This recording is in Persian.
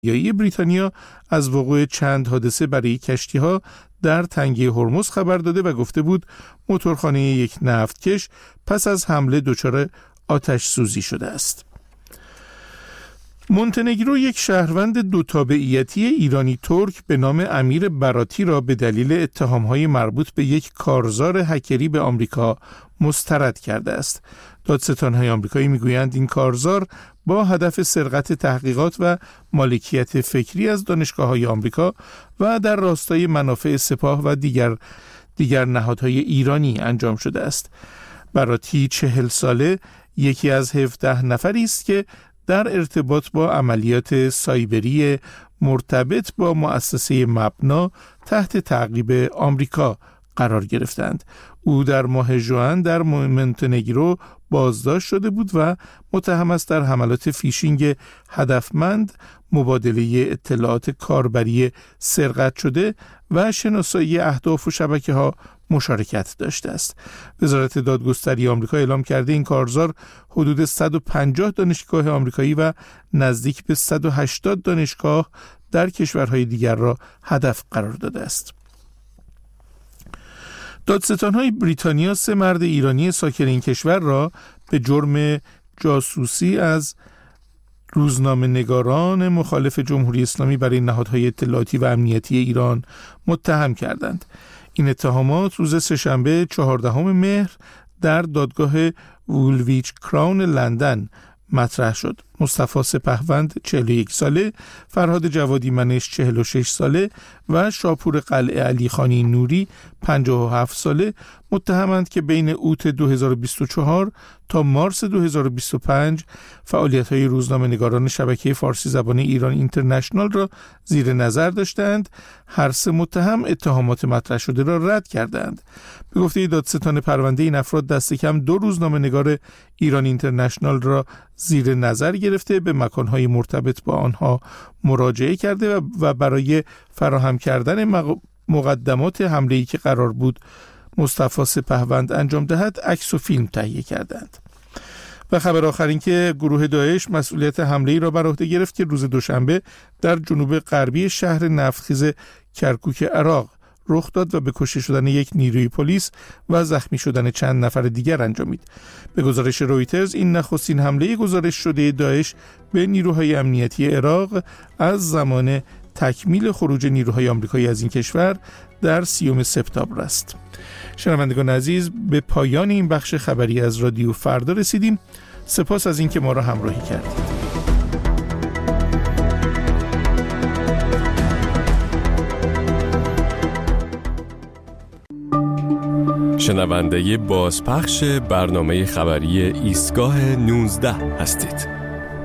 دریایی بریتانیا از وقوع چند حادثه برای کشتی‌ها در تنگه هرمز خبر داده و گفته بود موتورخانه یک نفتکش پس از حمله دچار آتش سوزی شده است. مونتنگرو یک شهروند دو تابعیتی ایرانی ترک به نام امیر براتی را به دلیل اتهام‌های مربوط به یک کارزار هکری به آمریکا مسترد کرده است. دادستان‌های آمریکایی می‌گویند این کارزار با هدف سرقت تحقیقات و مالکیت فکری از دانشگاه‌های آمریکا و در راستای منافع سپاه و دیگر نهادهای ایرانی انجام شده است. براتی 40 ساله یکی از 17 نفری است که در ارتباط با عملیات سایبری مرتبط با مؤسسه مبنا تحت تعقیب آمریکا قرار گرفتند. او در ماه ژوئن در مونتنگرو بازداشت شده بود و متهم است در حملات فیشینگ هدفمند، مبادله اطلاعات کاربری سرقت شده و شناسایی اهداف و شبکه‌ها مشارکت داشته است. وزارت دادگستری آمریکا اعلام کرده این کارزار حدود 150 دانشگاه آمریکایی و نزدیک به 180 دانشگاه در کشورهای دیگر را هدف قرار داده است. دادستان‌های بریتانیا 3 مرد ایرانی ساکن این کشور را به جرم جاسوسی از روزنامه‌نگاران مخالف جمهوری اسلامی برای نهادهای اطلاعاتی و امنیتی ایران متهم کردند. این اتهامات روز سه‌شنبه 14 مهر در دادگاه وولویچ کراون لندن مطرح شد. مصطفی سپهوند 41 ساله، فرهاد جوادی منش 46 ساله و شاپور قلعه علی خانی نوری 57 ساله متهمند که بین اوت 2024 تا مارس 2025 فعالیت‌های روزنامه‌نگاران شبکه فارسی زبان ایران اینترنشنال را زیر نظر داشتند. هر 3 متهم اتهامات مطرح شده را رد کردند. به گفته دادستان پرونده این افراد دست کم 2 روزنامه‌نگار ایران اینترنشنال را زیر نظر گرفته، به مکان‌های مرتبط با آنها مراجعه کرده و برای فراهم کردن مقدمات حمله‌ای که قرار بود مصطفی سپهوند انجام دهد عکس و فیلم تهیه کردند. و خبر آخر این که گروه داعش مسئولیت حمله‌ای را بر عهده گرفت که روز دوشنبه در جنوب غربی شهر نفتخیز کرکوک عراق رخ داد و به کشته شدن یک نیروی پلیس و زخمی شدن چند نفر دیگر انجامید. به گزارش رویترز این نخستین حمله گزارش شده داعش به نیروهای امنیتی عراق از زمان تکمیل خروج نیروهای آمریکایی از این کشور در 30 سپتامبر است. شنوندگان عزیز، به پایان این بخش خبری از رادیو فردا رسیدیم. سپاس از اینکه ما را همراهی کردید. شنونده بازپخش برنامه خبری ایستگاه 19 هستید.